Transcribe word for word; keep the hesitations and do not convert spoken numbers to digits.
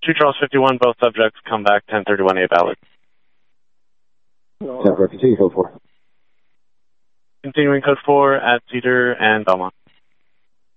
two Charles fifty-one, both subjects come back ten thirty-one A valid. ten four, continue code four. Continuing code four at Cedar and Belmont.